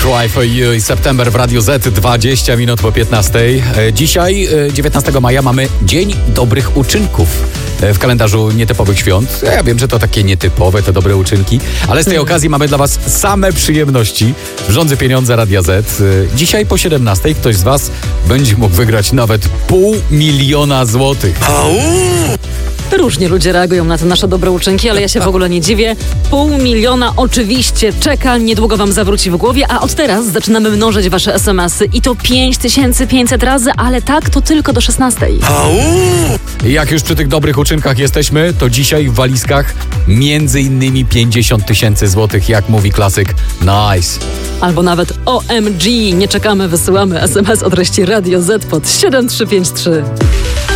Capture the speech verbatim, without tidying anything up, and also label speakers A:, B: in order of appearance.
A: Cry for You i September w Radiu Z, dwadzieścia minut po piętnastej. Dzisiaj, dziewiętnastego maja, mamy Dzień Dobrych Uczynków w kalendarzu nietypowych świąt. Ja wiem, że to takie nietypowe, te dobre uczynki, ale z tej okazji mamy dla was same przyjemności w Rządzy Pieniądze Radia Z. Dzisiaj po siedemnastej ktoś z was będzie mógł wygrać nawet pół miliona złotych.
B: Różnie ludzie reagują na te nasze dobre uczynki, ale ja się w ogóle nie dziwię. Pół miliona oczywiście czeka, niedługo wam zawróci w głowie, a od teraz zaczynamy mnożyć wasze es em esy i to pięć tysięcy pięćset razy, ale tak to tylko do szesnastej.
A: I jak już przy tych dobrych uczynkach jesteśmy, to dzisiaj w walizkach między innymi pięćdziesiąt tysięcy złotych, jak mówi klasyk. Nice.
B: Albo nawet O M G. Nie czekamy, wysyłamy es em es o treści Radio Z pod siedem trzy pięć trzy.